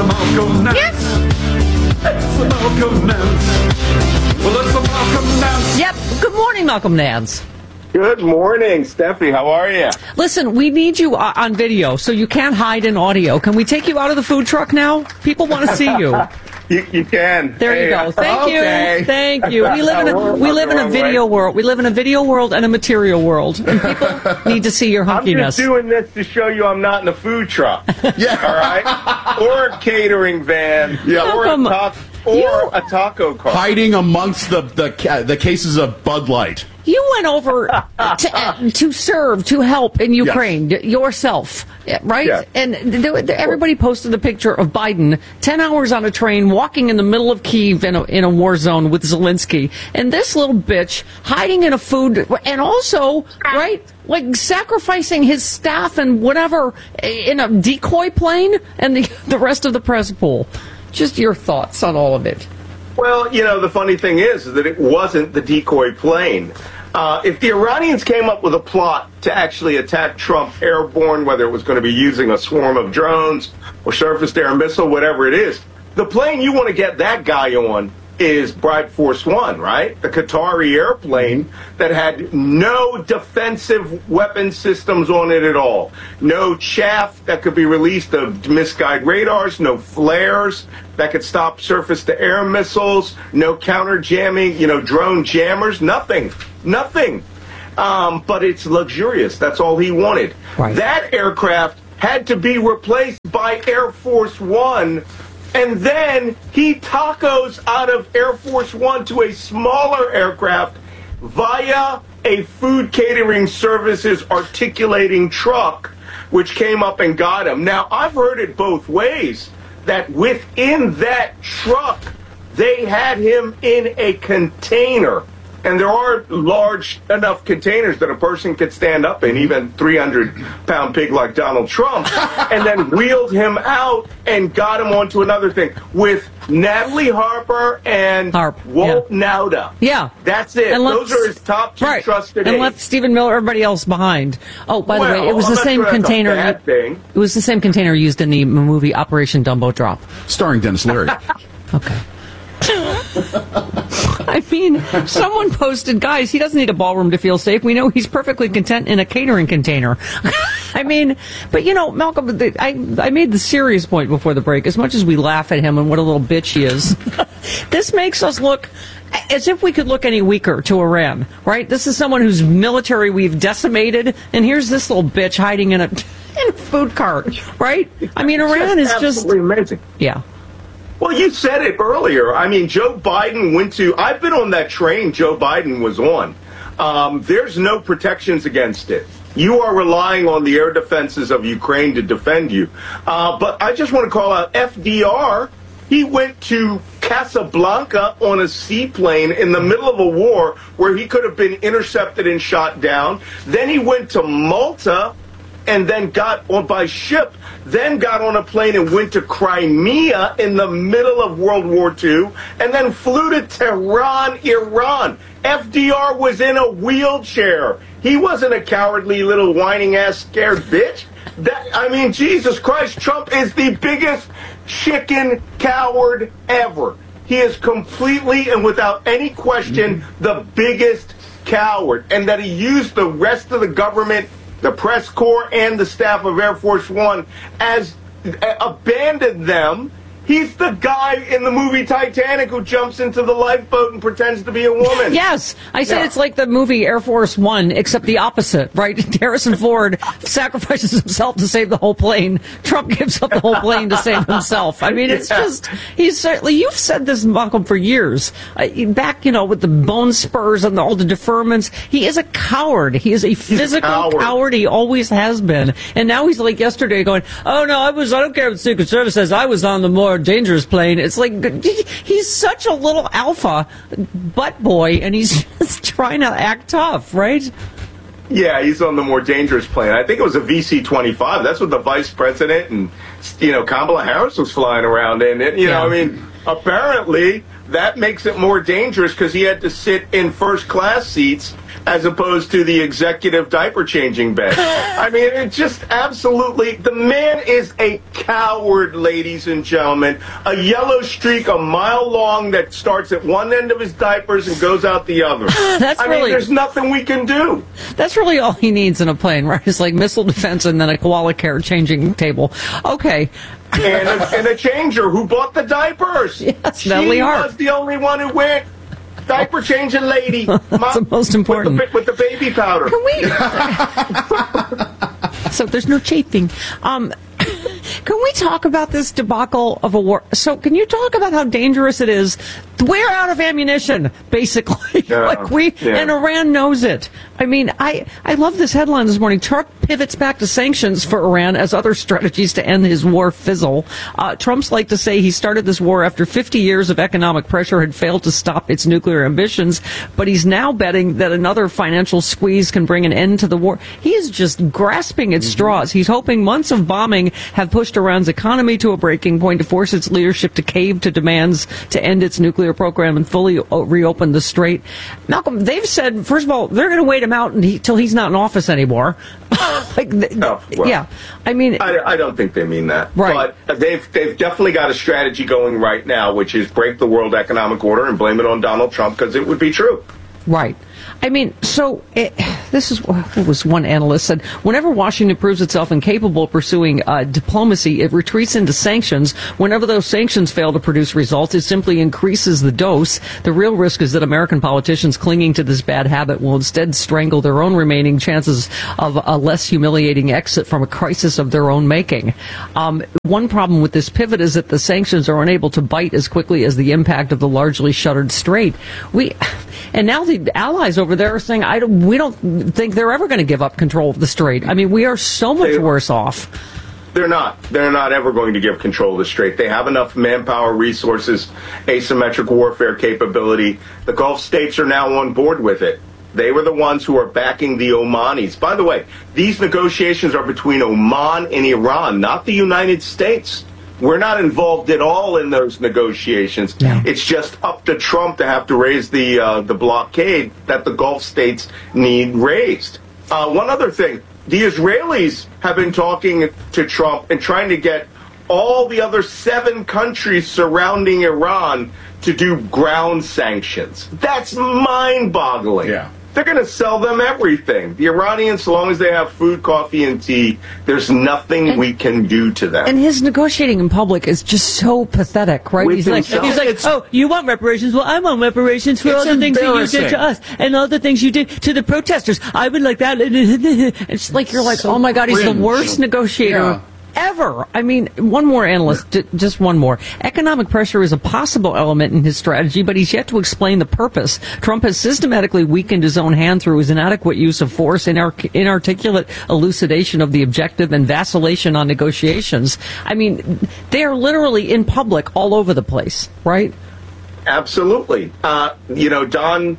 a Malcolm Nance. Yes. It's a Malcolm Nance. Well, it's a Malcolm Nance. Yep. Good morning, Malcolm Nance. Good morning, Steffi. How are you? Listen, we need you on video, so you can't hide in audio. Can we take you out of the food truck now? People want to see you. You can. There you go. Thank you. Thank you. We live in a video world. We live in a video world and a material world, and people need to see your hunkiness. I'm just doing this to show you I'm not in a food truck. Yeah. All right. Or a catering van. Yeah. Or a taco car. Hiding amongst the cases of Bud Light. You went over to serve, to help in Ukraine yourself, right? Yes. And everybody posted the picture of Biden 10 hours on a train walking in the middle of Kyiv in a war zone with Zelensky. And this little bitch hiding in a food, and also, right, like sacrificing his staff and whatever in a decoy plane and the rest of the press pool. Just your thoughts on all of it. Well, the funny thing is that it wasn't the decoy plane. If the Iranians came up with a plot to actually attack Trump airborne, whether it was going to be using a swarm of drones or surface-to-air missile, whatever it is, the plane you want to get that guy on is Bright Force One, right? The Qatari airplane that had no defensive weapon systems on it at all. No chaff that could be released of misguided radars, no flares that could stop surface-to-air missiles, no counter-jamming, drone jammers, nothing. But it's luxurious. That's all he wanted. Right. That aircraft had to be replaced by Air Force One. And then he tacos out of Air Force One to a smaller aircraft via a food catering services articulating truck, which came up and got him. Now, I've heard it both ways, that within that truck, they had him in a container. And there are large enough containers that a person could stand up in, even 300-pound pig like Donald Trump, and then wheeled him out and got him onto another thing with Natalie Harper and Walt Nauta. Yeah. That's it. Those are his top two trusted aides. And left Stephen Miller, everybody else behind. Oh, by the way, it was the same container. It was the same container used in the movie Operation Dumbo Drop. Starring Dennis Leary. Okay. I mean, someone posted, guys, he doesn't need a ballroom to feel safe. We know he's perfectly content in a catering container. I mean, but Malcolm, I made the serious point before the break. As much as we laugh at him and what a little bitch he is, this makes us look as if we could look any weaker to Iran, right? This is someone whose military we've decimated, and here's this little bitch hiding in a food cart, right? I mean, Iran is just absolutely amazing. Yeah. Well, you said it earlier. I mean, Joe Biden I've been on that train Joe Biden was on. There's no protections against it. You are relying on the air defenses of Ukraine to defend you. But I just want to call out FDR. He went to Casablanca on a seaplane in the middle of a war where he could have been intercepted and shot down. Then he went to Malta and then got on by ship, then got on a plane and went to Crimea in the middle of World War II, and then flew to Tehran, Iran. FDR was in a wheelchair. He wasn't a cowardly little whining-ass scared bitch. Jesus Christ, Trump is the biggest chicken coward ever. He is completely and without any question the biggest coward. And that he used the rest of the government, the press corps, and the staff of Air Force One as abandoned them. He's the guy in the movie Titanic who jumps into the lifeboat and pretends to be a woman. Yes. I said it's like the movie Air Force One, except the opposite, right? Harrison Ford sacrifices himself to save the whole plane. Trump gives up the whole plane to save himself. I mean, it's just, he's certainly, you've said this, Malcolm, for years. Back, with the bone spurs and all the deferments. He is a coward. He is a physical coward. He always has been. And now he's like yesterday going, oh, no, I don't care what the Secret Service says. I was on the more dangerous plane. It's like he's such a little alpha butt boy, and he's just trying to act tough, right? Yeah, he's on the more dangerous plane. I think it was a VC-25. That's what the vice president and Kamala Harris was flying around in it. Apparently that makes it more dangerous because he had to sit in first class seats as opposed to the executive diaper changing bed. It's just absolutely, the man is a coward, ladies and gentlemen. A yellow streak a mile long that starts at one end of his diapers and goes out the other. There's nothing we can do. That's really all he needs in a plane, right? It's like missile defense and then a koala care changing table. Okay. And a changer who bought the diapers. Yes, Natalie Hart. She was the only one who went. Diaper changing lady. That's the most important. With the baby powder. Can we? So there's no chafing. Can we talk about this debacle of a war? So can you talk about how dangerous it is? We're out of ammunition, basically. And Iran knows it. I love this headline this morning. Trump pivots back to sanctions for Iran as other strategies to end his war fizzle. Trump's like to say he started this war after 50 years of economic pressure had failed to stop its nuclear ambitions, but he's now betting that another financial squeeze can bring an end to the war. He is just grasping at straws. He's hoping months of bombing have pushed Iran's economy to a breaking point to force its leadership to cave to demands to end its nuclear program and fully reopen the strait. Malcolm, they've said, first of all, they're going to wait him out until he's not in office anymore. I don't think they mean that. Right. But they've definitely got a strategy going right now, which is break the world economic order and blame it on Donald Trump because it would be true. Right. This is what was one analyst said. Whenever Washington proves itself incapable of pursuing diplomacy, it retreats into sanctions. Whenever those sanctions fail to produce results, it simply increases the dose. The real risk is that American politicians clinging to this bad habit will instead strangle their own remaining chances of a less humiliating exit from a crisis of their own making. One problem with this pivot is that the sanctions are unable to bite as quickly as the impact of the largely shuttered strait. And now the allies over there are saying, we don't think they're ever going to give up control of the strait. We are so much worse off. They're not. They're not ever going to give control of the strait. They have enough manpower, resources, asymmetric warfare capability. The Gulf states are now on board with it. They were the ones who are backing the Omanis. By the way, these negotiations are between Oman and Iran, not the United States. We're not involved at all in those negotiations. Yeah. It's just up to Trump to have to raise the blockade that the Gulf states need raised. One other thing, the Israelis have been talking to Trump and trying to get all the other 7 countries surrounding Iran to do ground sanctions. That's mind-boggling. Yeah. They're going to sell them everything. The Iranians, so long as they have food, coffee, and tea, there's nothing we can do to them. And his negotiating in public is just so pathetic, right? He's like, oh, you want reparations? Well, I want reparations for all the things that you did to us and all the things you did to the protesters. I would like that. It's like you're like, oh my God, he's the worst negotiator ever. One more analyst, just one more. Economic pressure is a possible element in his strategy, but he's yet to explain the purpose. Trump has systematically weakened his own hand through his inadequate use of force, inarticulate elucidation of the objective, and vacillation on negotiations. They are literally in public all over the place, right? Absolutely. Don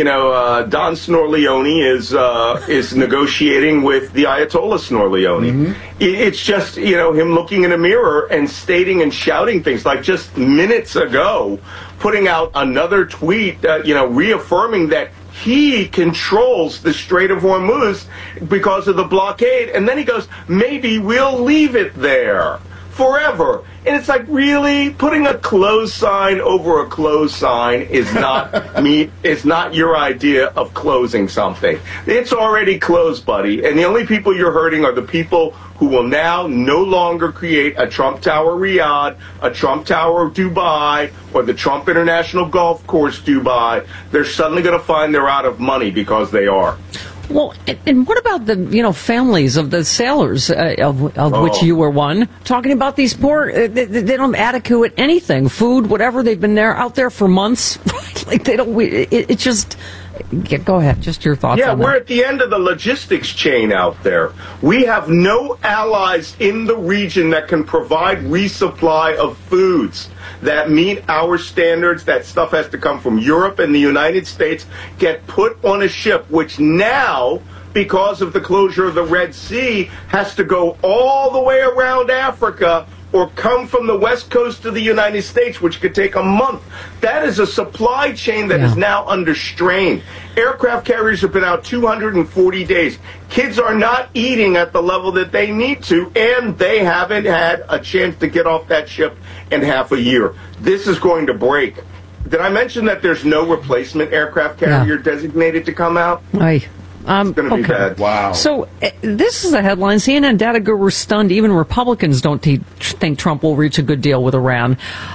Snorleone is negotiating with the Ayatollah Snorleone. Mm-hmm. It's just, him looking in a mirror and stating and shouting things like just minutes ago, putting out another tweet, reaffirming that he controls the Strait of Hormuz because of the blockade. And then he goes, maybe we'll leave it there forever. And it's like, really? Putting a close sign over a closed sign is not is not your idea of closing something. It's already closed, buddy. And the only people you're hurting are the people who will now no longer create a Trump Tower Riyadh, a Trump Tower Dubai, or the Trump International Golf Course Dubai. They're suddenly going to find they're out of money because they are. Well, and what about the families of the sailors of which you were one? Talking about these poor, they don't have adequate anything, food, whatever. They've been out there for months. Like they don't. It's just. Go ahead. Just your thoughts. Yeah, on we're that. at the end of the logistics chain out there. We have no allies in the region that can provide resupply of foods that meet our standards. That stuff has to come from Europe and the United States, get put on a ship, which now, because of the closure of the Red Sea, has to go all the way around Africa, or come from the west coast of the United States, which could take a month. That is a supply chain that is now under strain. Aircraft carriers have been out 240 days. Kids are not eating at the level that they need to, and they haven't had a chance to get off that ship in half a year. This is going to break. Did I mention that there's no replacement aircraft carrier designated to come out? Aye. It's going to be bad. Wow. So this is a headline. CNN data guru stunned. Even Republicans don't think Trump will reach a good deal with Iran.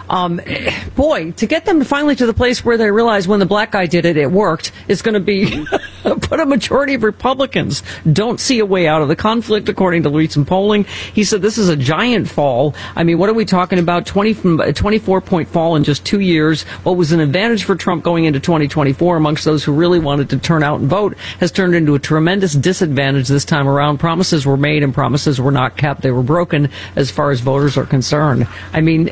Boy, to get them finally to the place where they realize when the black guy did it, it worked, is going to be but a majority of Republicans don't see a way out of the conflict, according to recent polling. He said this is a giant fall. I mean, what are we talking about? 24-point fall in just 2 years. What was an advantage for Trump going into 2024 amongst those who really wanted to turn out and vote has turned into a tremendous disadvantage this time around. Promises were made and promises were not kept. They were broken as far as voters are concerned. I mean,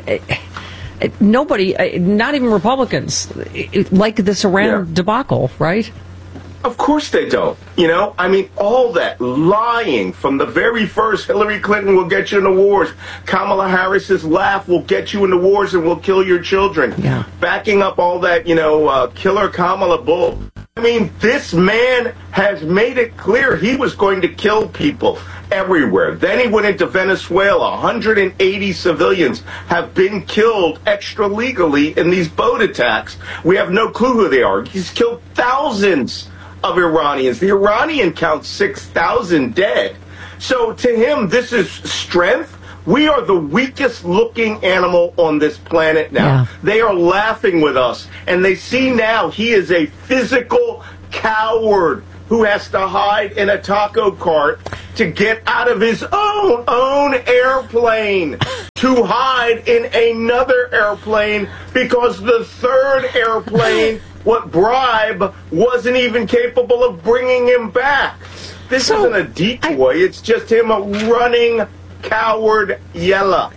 nobody, not even Republicans, like this Iran debacle, right? Of course they don't. You know, I mean, all that lying from the very first, Hillary Clinton will get you in the wars. Kamala Harris's laugh will get you in the wars and will kill your children. Yeah. Backing up all that, killer Kamala bull. I mean, this man has made it clear he was going to kill people everywhere. Then he went into Venezuela. 180 civilians have been killed extra legally in these boat attacks. We have no clue who they are. He's killed thousands of Iranians. The Iranian counts 6,000 dead. So to him, this is strength. We are the weakest looking animal on this planet now. Yeah. They are laughing with us, and they see now he is a physical coward who has to hide in a taco cart to get out of his own airplane to hide in another airplane because the third airplane, what bribe, wasn't even capable of bringing him back. This isn't a decoy. It's just him running coward yella.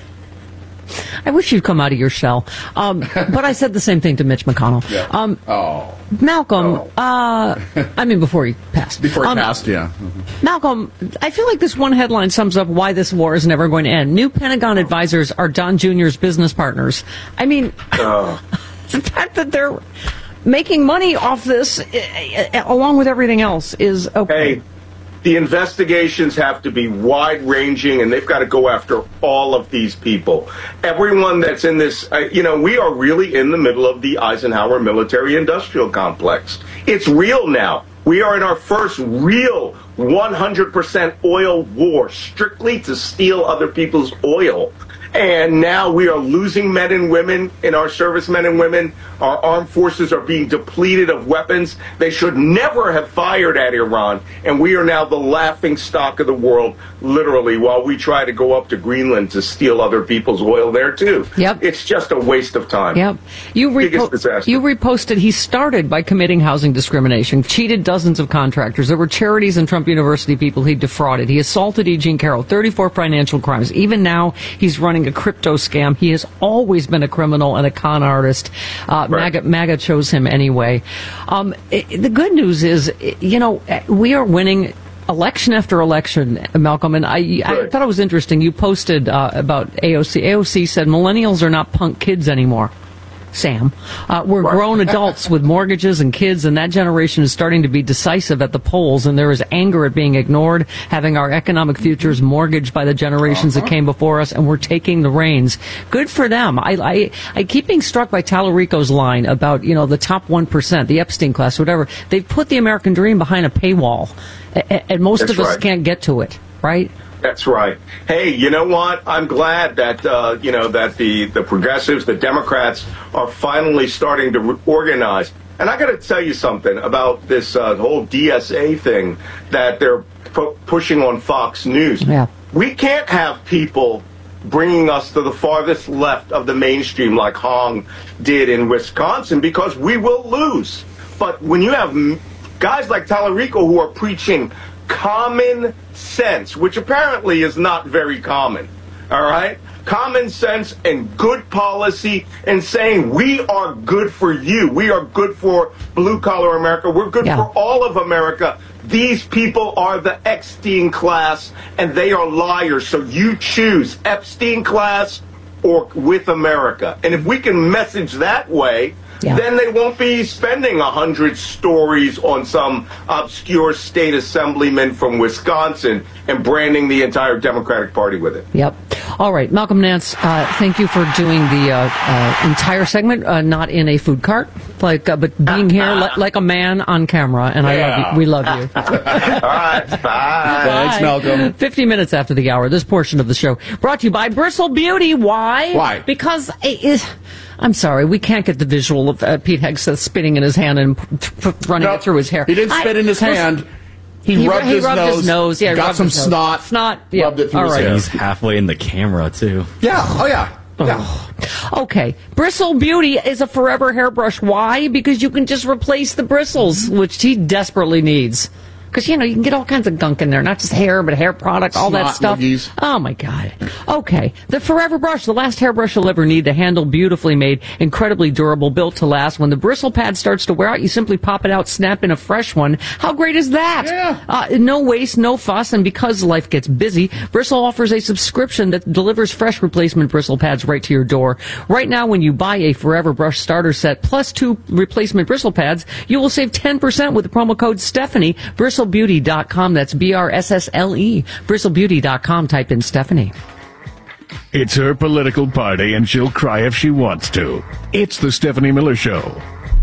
I wish you'd come out of your shell. But I said the same thing to Mitch McConnell. Yeah. Malcolm, I mean, before he passed. Before he passed, yeah. Mm-hmm. Malcolm, I feel like this one headline sums up why this war is never going to end. New Pentagon advisors are Don Jr.'s business partners. I mean, the fact that they're making money off this, along with everything else, is okay. Hey. The investigations have to be wide-ranging, and they've got to go after all of these people. Everyone that's in this, we are really in the middle of the Eisenhower military-industrial complex. It's real now. We are in our first real 100% oil war, strictly to steal other people's oil. And now we are losing men and women in our servicemen and women. Our armed forces are being depleted of weapons. They should never have fired at Iran. And we are now the laughing stock of the world, literally, while we try to go up to Greenland to steal other people's oil there, too. Yep. It's just a waste of time. Yep. You reposted he started by committing housing discrimination, cheated dozens of contractors. There were charities and Trump University people he defrauded. He assaulted E. Jean Carroll, 34 financial crimes. Even now, he's running a crypto scam. He has always been a criminal and a con artist. Right. MAGA chose him anyway. The good news is, we are winning election after election, Malcolm, and I thought it was interesting. You posted about AOC. AOC said millennials are not punk kids anymore. Sam, we're grown adults with mortgages and kids, and that generation is starting to be decisive at the polls, and there is anger at being ignored, having our economic futures mortgaged by the generations that came before us, and we're taking the reins. Good for them. I keep being struck by Tallarico's line about, the top 1%, the Epstein class, whatever. They've put the American dream behind a paywall, and most of us can't get to it, right? That's right. Hey, you know what? I'm glad that, that the progressives, the Democrats are finally starting to organize. And I got to tell you something about this whole DSA thing that they're pushing on Fox News. Yeah. We can't have people bringing us to the farthest left of the mainstream like Hong did in Wisconsin because we will lose. But when you have guys like Tallarico who are preaching common sense, which apparently is not very common, all right? common sense and good policy and saying we are good for you. We are good for blue-collar America. We're good for all of America. These people are the Epstein class, and they are liars. So you choose Epstein class or with America. And if we can message that way, then they won't be spending 100 stories on some obscure state assemblyman from Wisconsin and branding the entire Democratic Party with it. Yep. All right. Malcolm Nance, thank you for doing the entire segment, not in a food cart, but being here like a man on camera. And I love you. We love you. All right. Bye. Thanks, Malcolm. 50 minutes after the hour, this portion of the show brought to you by Bristle Beauty. Why? Why? Because I'm sorry, we can't get the visual of Pete Hegseth spitting in his hand and running it through his hair. He didn't spit in his hand. He rubbed his nose. Yeah, got some snot. Yeah. Rubbed it through his hair. He's halfway in the camera, too. Yeah. Oh, yeah. Okay. Bristle Beauty is a forever hairbrush. Why? Because you can just replace the bristles, which he desperately needs. Because, you can get all kinds of gunk in there. Not just hair, but hair product, all that stuff. Loogies. Oh, my God. Okay. The Forever Brush, the last hairbrush you'll ever need. The handle beautifully made, incredibly durable, built to last. When the bristle pad starts to wear out, you simply pop it out, snap in a fresh one. How great is that? Yeah. No waste, no fuss. And because life gets busy, Bristle offers a subscription that delivers fresh replacement bristle pads right to your door. Right now, when you buy a Forever Brush starter set plus 2 replacement bristle pads, you will save 10% with the promo code Stephanie. BristleBeauty.com. That's BRSSLE. BristleBeauty.com. Type in Stephanie. It's her political party, and she'll cry if she wants to. It's the Stephanie Miller Show.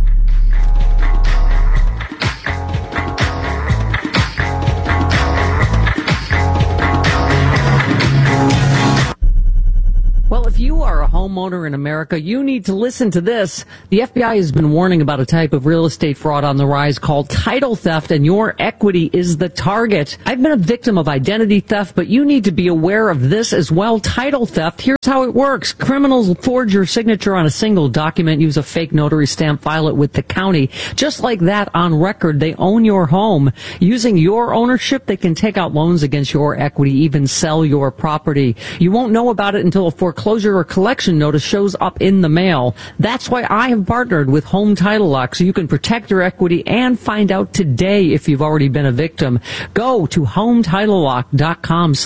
Well, if you are a homeowner in America, you need to listen to this. The FBI has been warning about a type of real estate fraud on the rise called title theft, and your equity is the target. I've been a victim of identity theft, but you need to be aware of this as well. Title theft, here's how it works. Criminals forge your signature on a single document, use a fake notary stamp, file it with the county. Just like that, on record, they own your home. Using your ownership, they can take out loans against your equity, even sell your property. You won't know about it until a foreclosure or collection notice shows up in the mail. That's why I have partnered with Home Title Lock, so you can protect your equity and find out today if you've already been a victim. Go to HomeTitleLock.com.